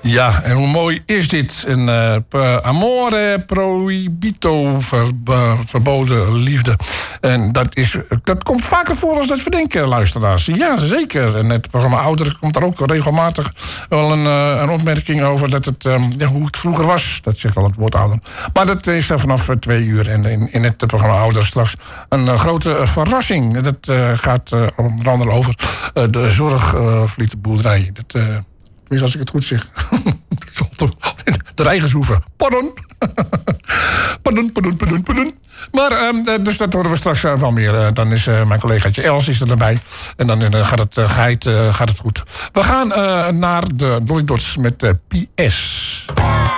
Ja, en hoe mooi is dit? Een amore proibito, verboden liefde. En dat komt vaker voor als dat we denken, luisteraars. Ja, zeker. En het programma Ouder komt daar ook regelmatig wel een opmerking over dat het, hoe het vroeger was. Dat zegt al het woord ouder. Maar dat is er vanaf 2 uur. En in het programma Ouder straks een grote verrassing. Dat gaat onder andere over de zorgvlietenboerderij. Tenminste, als ik het goed zeg. De Rijgershoeven. Pardon. Pardon. Maar, dus dat horen we straks wel meer. Dan is mijn collegaatje Els is er erbij. En dan gaat het goed. We gaan naar de Dolly Dots met PS.